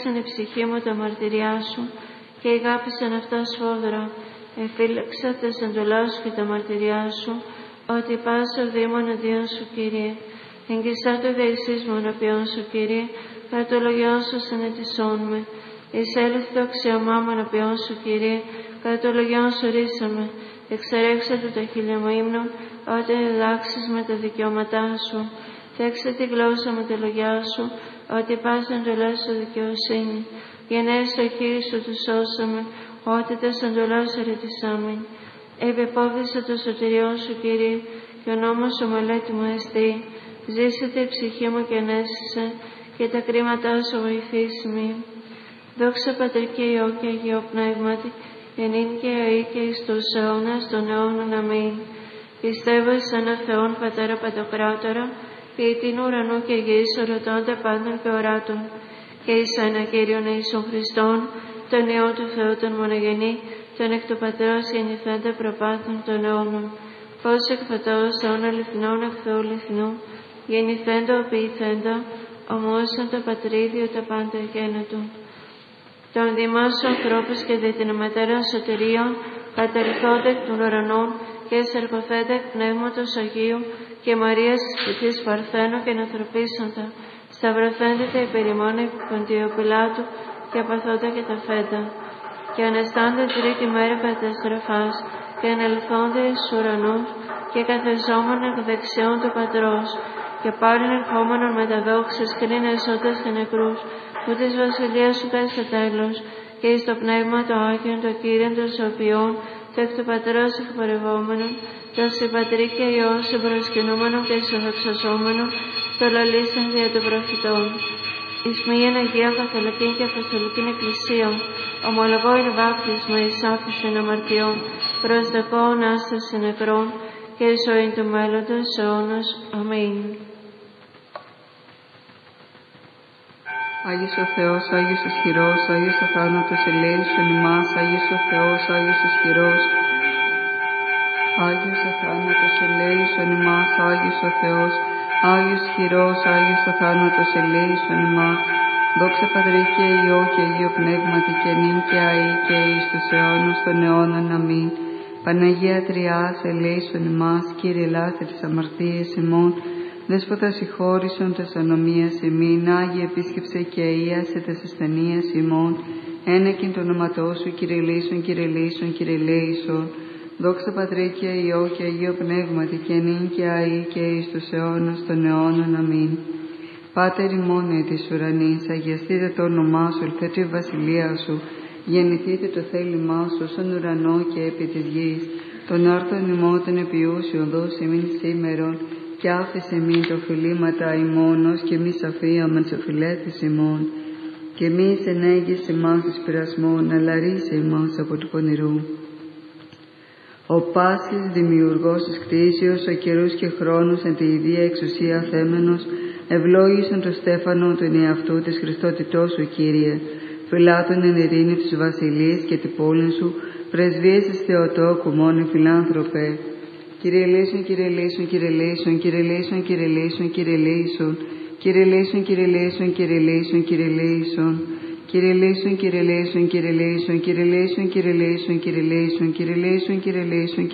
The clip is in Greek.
η ψυχή μου τα μαρτυριά σου και ηγάπησαν αυτά σφόδρα. Εφύλαξα τα εντολά σου και τα μαρτυριά σου, ότι πάσα οδήμων εναντίον σου, Κύριε. Εγγυσά το δεησής μου ενώπιον σου, Κύριε, κατά το λογιόν σου συνετισών με. Εισέλθει το αξιωμά μου ενώπιον σου, Κύριε, κατά το λογιόν σου ρίσαμε. Εξερέξα του τα χείλια μου ύμνων, όταν διδάξεις με τα δικαιώματά σου. Θέξε τη γλώσσα με τη λογιά σου, ότι πάσα εντολά σου δικαιοσύνη. Γενναίες το χείλη σου του σώσαμε, ότι τα εντολά σου ρετισάμεν. Επεπόθησα το σωτηριό σου, Κύριε, και ο νόμος σου μελέτη μου εστί. Ζήσετε η ψυχή μου και ανέστησε, και τα κρίματά σου βοηθήσιμη. Δόξα Πατρί και Υιό και Αγίο Πνεύματι, ενήν και αεί και εις τους αιώνας των αιώνων. Αμήν. Πιστεύω εις ένα Θεόν Πατέρα Παντοκράτορα, ποιητήν ουρανού και γης, ορωτώντα πάντων και οράτων, και εις ένα Κύριον Ιησούν Χριστόν, τον Υιό του Θεού τον μονογενή, τον εκ του Πατρός γεννηθέντα προπάθων των αιώνων, πώς εκφατός των αληθινών εκ Θεού αληθινού, γεννηθέντα οποιηθέντα, ομοούσαν το Πατρίδιο τα πάντα γένετο. Των δημόσιων ανθρώπους και δι' την μετέραν σωτηρίων, κατελθόντα εκ των ουρανών και εισερχοθέντα εκ Πνεύματος Αγίου και Μαρίας της Παρθένου και ανθρωπίσαντα, σταυρωθέντα τα υπερημόνα επί Ποντίου Πιλάτου και απαθόντα και τα φέντα. Και ανεστάντα τρίτη μέρα καταστροφάς και ανελθόντα εις ουρανούς και καθεζόμενον εκ δεξιών του Πατρός και πάλιν ερχόμενον με τα δόξα σκρίνε εσώντας και νεκρούς, που της βασιλείας σου πες το τέλος, και εις το πνεύμα το Άγιον, το Κύριον των Σωπιών, το εκ του Πατρός εκπορευόμενον, το συμπατρί και Υιό συμπροσκυνούμενον και ισοδοξαζόμενον, το λαλήσαν δια των προφητών. Εις μίαν Αγίαν Καθολικήν και Αποστολικήν Εκκλησίαν, ομολογώ εν βάπτισμα εις άφησιν αμαρτιών, προσδοκώ ανάσταση νεκρών και ζωή του μέλλοντος αιώνας. Αμήν. Άγιος ο Θεός, Άγιος ισχυρός, Άγιος αθάνατος ελέησον ημάς, Άγιος ο Θεός, Άγιος ισχυρός, Άγιος αθάνατος ελέησον ημάς, Άγιος ο Θεός, Άγιος ισχυρός, Άγιος αθάνατος ελέησον ημάς. Δόξα Πατρί και Υιό και Αγίο Πνεύματι και νυν και αεί και εις τους αιώνας των αιώνων. Αμήν. Παναγία Τριάς, ελέησον ημάς, Κύριε ελάθε τις αμαρτίες ημών, Δέσποτα συγχώρησον τας ανομίας ημίν, Άγιε επίσκεψε και αΐασε τας ασθενείας ημών, ένεκεν το όνοματό σου, Κύριε ελέησον, Κύριε ελέησον, Κύριε ελέησον. Δόξα Πατρί και Υιό και Αγίο Πνεύματι και νυν και αεί και εις τους αιώνας των αιώνων. Αμήν. Πάτερ ημών ει της ουρανής, αγιαστείτε το όνομά σου, ελθέτω η βασιλεία σου, γεννηθείτε το θέλημά σου, στον ουρανό και επί της γης. Τον άρτον ημών των επιούσιων δώσει ημίν σήμερον, και άφησε μην το οφειλήματα ημώνος, και μη αφίαμεν τις οφειλέτης ημών. Και μη ενέγγισε ημάς εις πειρασμόν, αλλά ρίσε ημάς από του πονηρού. Ο πάσης δημιουργός της κτήσεως, ο καιρούς και χρόνους εν τη ιδία εξουσία θέμενος, ευλόγησον το στέφανο του εαυτού της Χριστότητός σου, Κύριε. Φυλάτων εν ειρήνη τους βασιλείς και την πόλη σου, πρεσβείες της Θεοτόκου μόνοι φιλάνθρωπε. Κύριε ελέησον, Κύριε ελέησον, Κύριε ελέησον, Κύριε ελέησον, Κύριε ελέησον, Κύριε ελέησον, Κύριε ελέησον, Κύριε ελέησον, Κύριε ελέησον, Κύριε ελέησον, Κύριε ελέησον, Κύριε ελέησον, Κύριε ελέησον, Κύριε ελέησον, Κύριε ελέησον, Κύριε ελέησον, Κύριε ελέησον, Κύριε ελέησον, Κύριε ελέησον.